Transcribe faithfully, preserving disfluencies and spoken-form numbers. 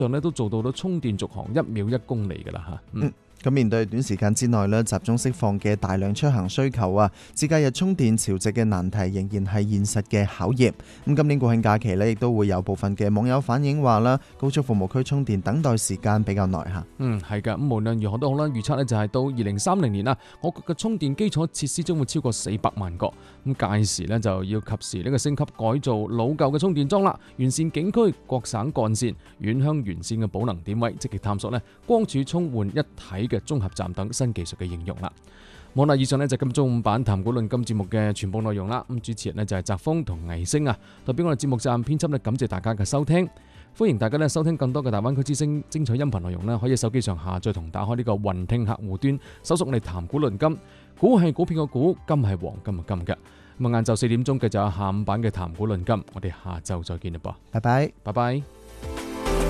上咧都做到咗充電續航一秒一公里㗎啦嚇。嗯。 咁面對短時間之內咧集中釋放嘅大量出行需求啊，節假日充電潮汐嘅難題仍然係現實嘅考驗。咁今年國慶假期咧，亦都會有部分嘅網友反映話啦，高速服務區充電等待時間比較耐嚇。 嗯，係㗎。咁無論如何都好啦，預測咧就係到二零三零年啊，我國嘅充電基礎設施將會超過四百萬個。咁屆時咧就要及時呢個升級改造老舊嘅充電樁啦，完善景區、各省幹線、縣鄉沿線嘅補能點位，積極探索咧光儲充換一體嘅綜合站等新技術嘅應用啦。好啦，以上呢就今日中午版談古論今節目嘅全部內容啦。咁主持人呢就係澤峰同魏星啊，代表我哋節目站編輯呢，感謝大家嘅收聽。歡迎大家呢收聽更多嘅大灣區之聲精彩音頻內容呢，可以喺手機上下載同打開呢個雲聽客戶端，搜索我哋談古論今。股係股票嘅股，金係黃金嘅金嘅。咁啊，晏晝四點鐘嘅就有下午版嘅談古論今，我哋下晝再見啦噃， 拜拜， 拜拜。